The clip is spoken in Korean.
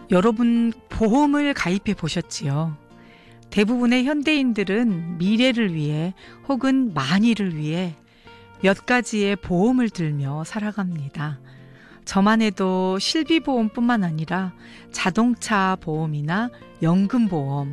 여러분 보험을 가입해 보셨지요? 대부분의 현대인들은 미래를 위해 혹은 만일을 위해 몇 가지의 보험을 들며 살아갑니다. 저만 해도 실비보험뿐만 아니라 자동차 보험이나 연금보험,